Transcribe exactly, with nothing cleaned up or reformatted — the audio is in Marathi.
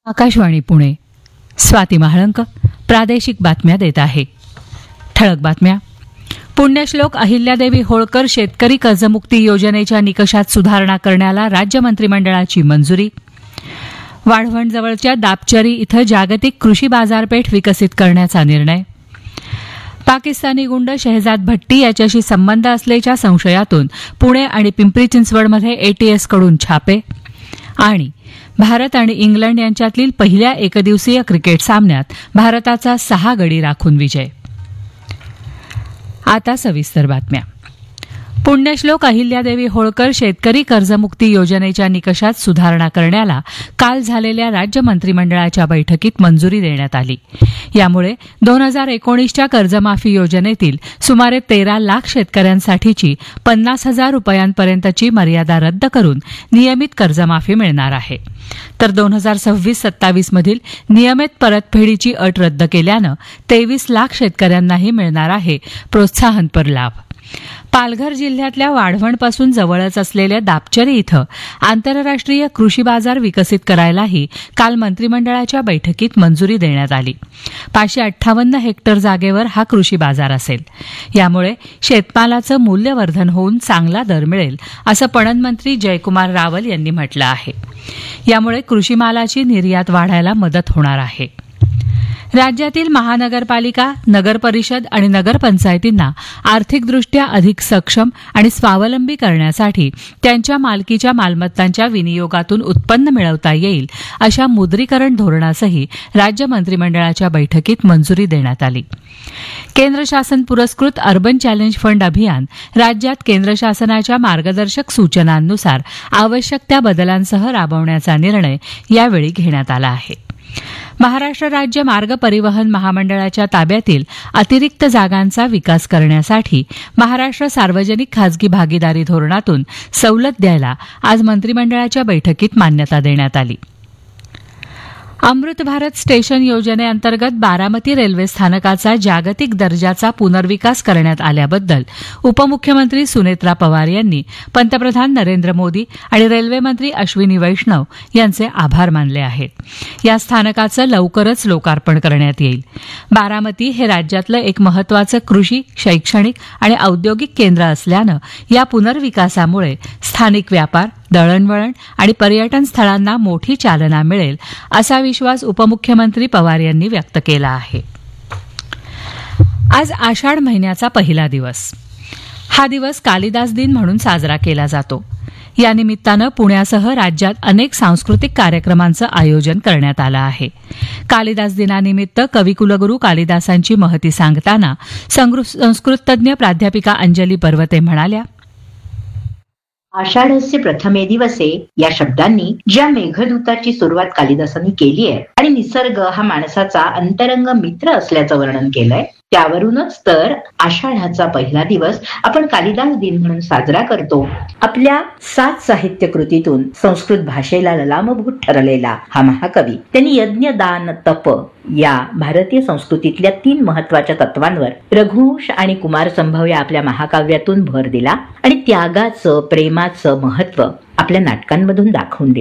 आकाशवाणी पुणे. स्वाती महाळंक प्रादेशिक बातम्या देत आहे. ठळक बातम्या. पुण्यश्लोक अहिल्यादेवी होळकर शेतकरी कर्जमुक्ती योजनेच्या निकषात सुधारणा करण्याला राज्य मंत्रिमंडळाची मंजुरी. वाढवणजवळच्या दापचरी इथं जागतिक कृषी बाजारपेठ विकसित करण्याचा निर्णय. पाकिस्तानी गुंड शहजाद भट्टी याच्याशी संबंध असल्याच्या संशयातून पुणे आणि पिंपरी चिंचवडमध्ये एटीएसकडून छापे. आणि भारत आणि इंग्लंड यांच्यातील पहिल्या एकदिवसीय क्रिकेट सामन्यात भारताचा सहा गडी राखून विजय. आता सविस्तर बातम्या. पुण्यश्लोक अहिल्यादेवी होळकर शेतकरी कर्जमुक्ती योजनेच्या निकषात सुधारणा करण्याला काल झालेल्या राज्य मंत्रिमंडळाच्या बैठकीत मंजुरी देण्यात आली. यामुळे दोन हजार एकोणीसच्या कर्जमाफी योजनेतील सुमारे तेरा लाख शेतकऱ्यांसाठीची पन्नास हजार रुपयांपर्यंतची मर्यादा रद्द करून नियमित कर्जमाफी मिळणार आहे. तर दोन हजार सव्वीस सत्तावीस मधील नियमित परतफेडीची अट रद्द केल्यानं तेवीस लाख शेतकऱ्यांनाही मिळणार आहे प्रोत्साहनपर लाभ. पालघर जिल्ह्यातल्या वाढवणपासून जवळच असलेल्या दापचरी इथं आंतरराष्ट्रीय कृषी बाजार विकसित करायलाही काल मंत्रिमंडळाच्या बैठकीत मंजुरी देण्यात आली. पाचशे अठ्ठावन्न हेक्टर जागेवर हा कृषी बाजार असेल. यामुळे शेतमालाचं मूल्यवर्धन होऊन चांगला दर मिळेल असं पणन मंत्री जयकुमार रावल यांनी म्हटलं आहे. यामुळे कृषी मालाची निर्यात वाढायला मदत होणार आहे. राज्यातील महानगरपालिका, नगरपरिषद आणि नगरपंचायतींना आर्थिकदृष्ट्या अधिक सक्षम आणि स्वावलंबी करण्यासाठी त्यांच्या मालकीच्या मालमत्तांच्या विनियोगातून उत्पन्न मिळवता येईल अशा मुद्रीकरण धोरणासही राज्य मंत्रिमंडळाच्या बैठकीत मंजुरी देण्यात आली. केंद्र शासन पुरस्कृत अर्बन चॅलेंज फंड अभियान राज्यात केंद्र शासनाच्या मार्गदर्शक सूचनांनुसार आवश्यक त्या बदलांसह राबवण्याचा निर्णय यावेळी घेण्यात आला आहे. महाराष्ट्र राज्य मार्ग परिवहन महामंडळाच्या ताब्यातील अतिरिक्त जागांचा विकास करण्यासाठी महाराष्ट्र सार्वजनिक खासगी भागीदारी धोरणातून सवलत द्यायला आज मंत्रिमंडळाच्या बैठकीत मान्यता देण्यात आली. अमृत भारत स्टेशन योजनेअंतर्गत बारामती रेल्वे स्थानकाचा जागतिक दर्जाचा पुनर्विकास करण्यात आल्याबद्दल उपमुख्यमंत्री सुनेत्रा पवार यांनी पंतप्रधान नरेंद्र मोदी आणि रेल्वेमंत्री अश्विनी वैष्णव यांचे आभार मानले आहेत. या स्थानकाचं लवकरच लोकार्पण करण्यात येईल. बारामती हे राज्यातलं एक महत्वाचं कृषी, शैक्षणिक आणि औद्योगिक केंद्र असल्यानं या पुनर्विकासामुळे स्थानिक व्यापार, दळणवळण आणि पर्यटन स्थळांना मोठी चालना मिळेल असा विश्वास उपमुख्यमंत्री पवार यांनी व्यक्त केला आहे. आज आषाढ महिन्याचा पहिला दिवस. हा दिवस कालिदास दिन म्हणून साजरा केला जातो. या निमित्तानं पुण्यासह राज्यात अनेक सांस्कृतिक कार्यक्रमांचं आयोजन करण्यात आलं आहे. कालिदास दिनानिमित्त कविकुलगुरू कालिदासांची महती सांगताना संस्कृतज्ञ प्राध्यापिका अंजली पर्वते म्हणाल्या, आषाढस्य प्रथमे दिवसे या शब्दांनी ज्या मेघदूताची सुरुवात कालिदासांनी केली आहे आणि निसर्ग हा माणसाचा अंतरंग मित्र असल्याचं वर्णन केलंय, त्यावरूनच तर आषाढाचा पहिला दिवस आपण कालिदास दिन म्हणून साजरा करतो. आपल्या सात साहित्य कृतीतून संस्कृत भाषेला ललामभूत ठरलेला हा महाकवी त्यांनी यज्ञ, दान, तप या भारतीय संस्कृतीतल्या तीन महत्वाच्या तत्वांवर रघुवंश आणि कुमार संभव या आपल्या महाकाव्यातून भर दिला आणि त्यागाचं, प्रेमाचं महत्व आपल्या नाटकांमधून दाखवून दिलं.